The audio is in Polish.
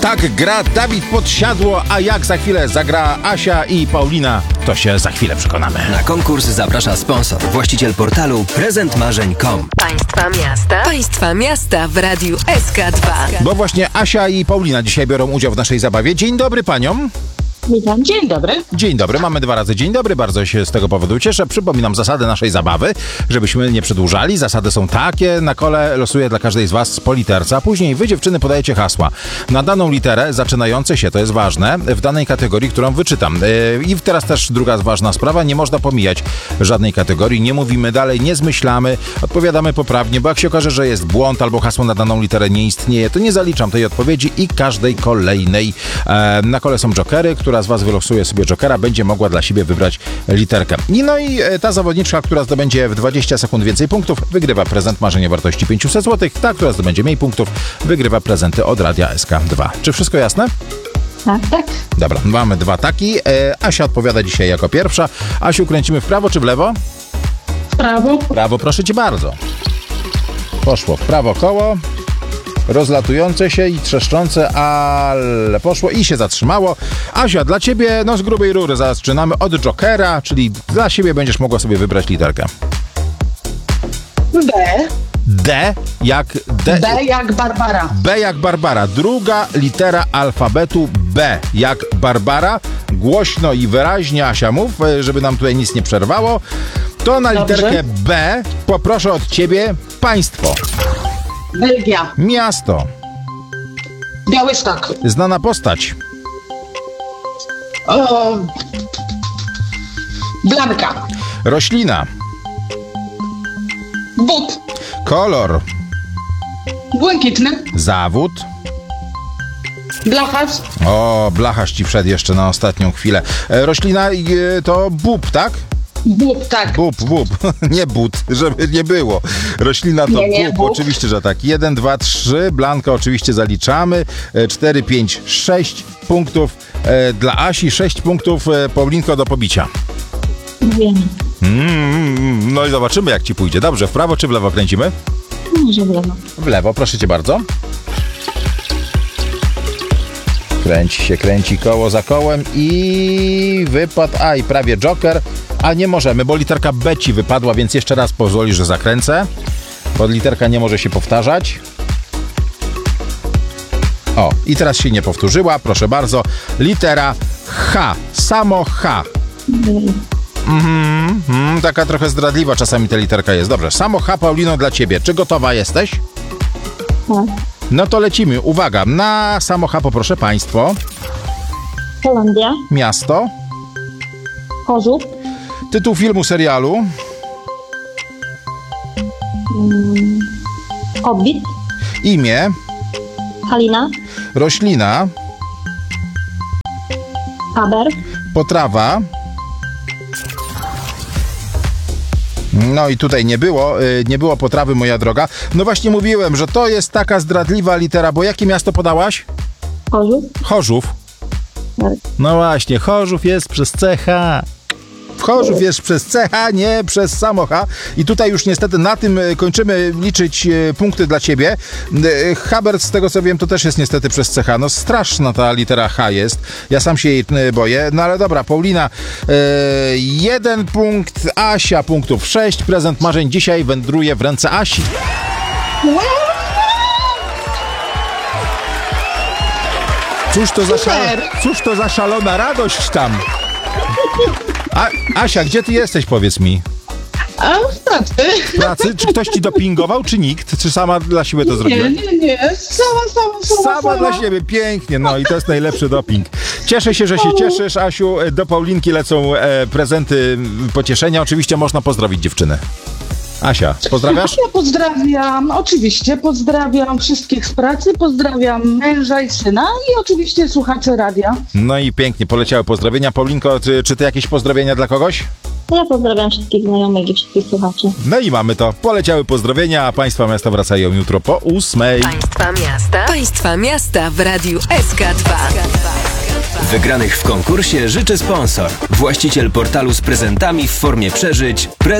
Tak gra Dawid Podsiadło, a jak za chwilę zagra Asia i Paulina, to się za chwilę przekonamy. Na konkurs zaprasza sponsor, właściciel portalu prezentmarzeń.com. Państwa miasta w Radiu SK2. Bo właśnie Asia i Paulina dzisiaj biorą udział w naszej zabawie. Dzień dobry paniom. Witam, dzień dobry. Dzień dobry, mamy 2 razy dzień dobry, bardzo się z tego powodu cieszę. Przypominam zasady naszej zabawy, żebyśmy nie przedłużali. Zasady są takie, na kole losuję dla każdej z was po literce, a później wy, dziewczyny, podajecie hasła na daną literę zaczynające się, to jest ważne, w danej kategorii, którą wyczytam. I teraz też druga ważna sprawa, nie można pomijać żadnej kategorii, nie mówimy dalej, nie zmyślamy, odpowiadamy poprawnie, bo jak się okaże, że jest błąd albo hasło na daną literę nie istnieje, to nie zaliczam tej odpowiedzi i każdej kolejnej. Na kole są jokery, która z was wylosuje sobie jokera, będzie mogła dla siebie wybrać literkę. No i ta zawodniczka, która zdobędzie w 20 sekund więcej punktów, wygrywa prezent marzenia wartości 500 zł. Ta, która zdobędzie mniej punktów, wygrywa prezenty od Radia SK2. Czy wszystko jasne? Tak. Dobra, mamy 2 taki. Asia odpowiada dzisiaj jako pierwsza. Asiu, kręcimy w prawo czy w lewo? W prawo. Prawo, proszę cię bardzo. Poszło w prawo koło. Rozlatujące się i trzeszczące, ale poszło i się zatrzymało. Asia, dla ciebie, z grubej rury zaczynamy od jokera, czyli dla siebie będziesz mogła sobie wybrać literkę. B. D jak D. B jak Barbara. B jak Barbara. Druga litera alfabetu B jak Barbara. Głośno i wyraźnie, Asia, mów, żeby nam tutaj nic nie przerwało. To na literkę B poproszę od ciebie państwo. Belgia. Miasto. Białystok. Znana postać. Blanka. Roślina. But. Kolor. Błękitny. Zawód. Blacharz. O, blacharz ci wszedł jeszcze na ostatnią chwilę. Roślina to bób, tak? Bób, tak. Bób. Nie but, żeby nie było. Roślina to nie, bób. bób. Oczywiście, że tak. 1, 2, 3. Blanka oczywiście zaliczamy. 4, 5, 6 punktów dla Asi. 6 punktów, Paulinko, do pobicia. Wiem. No i zobaczymy, jak ci pójdzie. Dobrze, w prawo czy w lewo kręcimy? Może w lewo. W lewo, proszę cię bardzo. Kręci koło za kołem i wypadł, i prawie joker, a nie możemy, bo literka B ci wypadła, więc jeszcze raz pozwolisz, że zakręcę, bo literka nie może się powtarzać. O, i teraz się nie powtórzyła, proszę bardzo, litera H, samo H. Taka trochę zdradliwa czasami ta literka jest. Dobrze, samo H, Paulino, dla ciebie. Czy gotowa jesteś? Tak. No to lecimy. Uwaga, na samo H poproszę państwo. Holandia. Miasto. Chorzów. Tytuł filmu, serialu. Hobbit. Imię. Halina. Roślina. Haber. Potrawa. No i tutaj nie było potrawy, moja droga. No właśnie mówiłem, że to jest taka zdradliwa litera, bo jakie miasto podałaś? Chorzów. Chorzów. Tak. No właśnie, Chorzów jest przez CH. Chorzów jest przez CH, nie przez samo H. I tutaj już niestety na tym kończymy liczyć punkty dla ciebie. Habert, z tego co wiem, to też jest niestety przez CH. No straszna ta litera H jest. Ja sam się jej boję. No ale dobra, Paulina 1 punkt, Asia punktów 6. Prezent marzeń dzisiaj wędruje w ręce Asi. Cóż to za szalona radość tam. Asia, gdzie ty jesteś, powiedz mi? A w pracy. W pracy? Czy ktoś ci dopingował, czy nikt? Czy sama dla siebie to zrobiła? Nie. Sama. Dla siebie, pięknie, no i to jest najlepszy doping. Cieszę się, że się cieszysz, Asiu. Do Paulinki lecą prezenty pocieszenia. Oczywiście można pozdrowić dziewczyny. Asia, pozdrawiasz? Ja pozdrawiam, oczywiście, pozdrawiam wszystkich z pracy, pozdrawiam męża i syna i oczywiście słuchaczy radia. No i pięknie, poleciały pozdrowienia. Paulinko, czy ty jakieś pozdrowienia dla kogoś? Ja pozdrawiam wszystkich znajomych i wszystkich słuchaczy. No i mamy to. Poleciały pozdrowienia, a Państwa miasta wracają jutro po 8:00. Państwa miasta w Radiu SK2. Wygranych w konkursie życzy sponsor, właściciel portalu z prezentami w formie przeżyć.